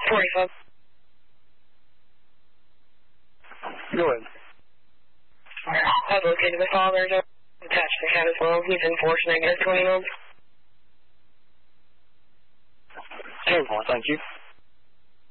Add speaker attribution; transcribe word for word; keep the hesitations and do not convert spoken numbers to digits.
Speaker 1: forty-five.
Speaker 2: Go ahead.
Speaker 1: I've located the father. Attached the cat as well. He's in force negative twenty-nine.
Speaker 2: ten four, thank you.